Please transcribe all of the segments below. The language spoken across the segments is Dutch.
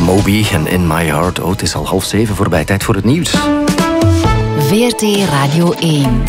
Moby en In My Heart. Oh, het is al 6:30 voorbij. Tijd voor het nieuws. VRT Radio 1.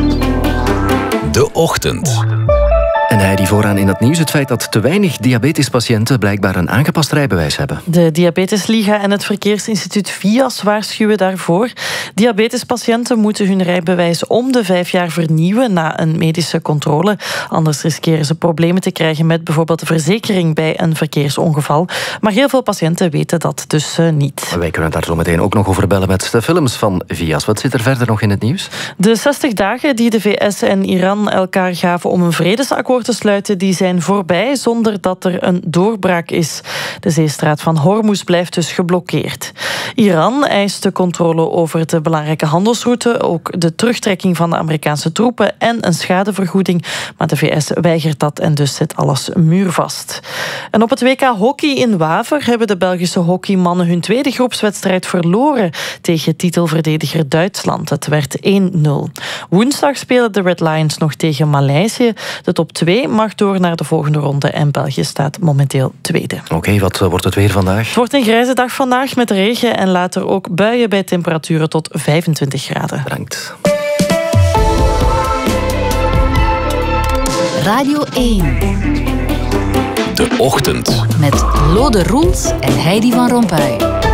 De Ochtend. En hij die vooraan in het nieuws het feit dat te weinig diabetespatiënten blijkbaar een aangepast rijbewijs hebben. De Diabetesliga en het Verkeersinstituut VIAS waarschuwen daarvoor. Diabetespatiënten moeten hun rijbewijs om de 5 jaar vernieuwen na een medische controle. Anders riskeren ze problemen te krijgen met bijvoorbeeld de verzekering bij een verkeersongeval. Maar heel veel patiënten weten dat dus niet. Wij kunnen daar zo meteen ook nog over bellen met de films van VIAS. Wat zit er verder nog in het nieuws? De 60 dagen die de VS en Iran elkaar gaven om een vredesakkoord te sluiten, die zijn voorbij zonder dat er een doorbraak is. De zeestraat van Hormuz blijft dus geblokkeerd. Iran eist de controle over de belangrijke handelsroute, ook de terugtrekking van de Amerikaanse troepen en een schadevergoeding. Maar de VS weigert dat en dus zit alles muurvast. En op het WK hockey in Waver hebben de Belgische hockeymannen hun tweede groepswedstrijd verloren tegen titelverdediger Duitsland. Het werd 1-0. Woensdag spelen de Red Lions nog tegen Maleisië. De top 2 mag door naar de volgende ronde en België staat momenteel tweede. Oké, wat wordt het weer vandaag? Het wordt een grijze dag vandaag met regen en later ook buien bij temperaturen tot 25 graden. Bedankt. Radio 1. De Ochtend. Met Lode Roels en Heidi van Rompuy.